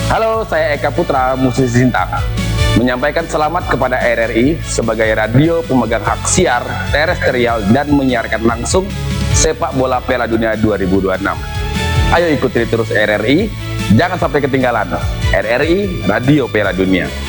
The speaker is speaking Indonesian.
Halo, saya Eka Putra, musisi Sintang, menyampaikan selamat kepada RRI sebagai radio pemegang hak siar terestrial dan menyiarkan langsung sepak bola Piala Dunia 2026. Ayo ikuti terus RRI, jangan sampai ketinggalan. RRI, Radio Piala Dunia.